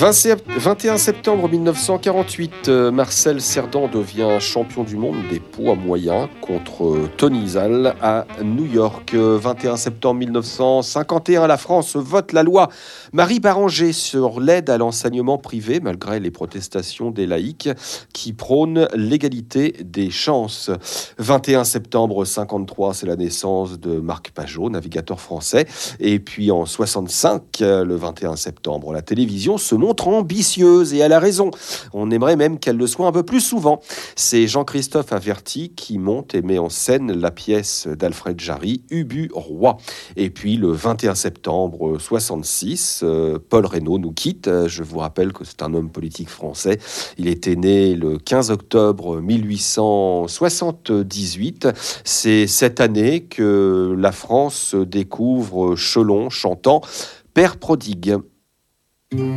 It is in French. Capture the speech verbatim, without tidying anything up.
vingt et un septembre mille neuf cent quarante-huit, euh, Marcel Cerdan devient champion du monde des poids moyens contre euh, Tony Zal à New York. Euh, vingt et un septembre mille neuf cent cinquante et un, la France vote la loi Marie Baranger sur l'aide à l'enseignement privé, malgré les protestations des laïcs qui prônent l'égalité des chances. vingt et un septembre cinquante-trois, c'est la naissance de Marc Pajot, navigateur français. Et puis en soixante-cinq, le vingt et un septembre, la télévision se montre ambitieuse et elle a raison. On aimerait même qu'elle le soit un peu plus souvent. C'est Jean-Christophe Averty qui monte et met en scène la pièce d'Alfred Jarry, Ubu Roi. Et puis le vingt et un septembre soixante-six, euh, Paul Reynaud nous quitte. Je vous rappelle que c'est un homme politique français. Il était né le quinze octobre mille huit cent soixante-dix-huit. C'est cette année que la France découvre Chelon chantant Père prodigue.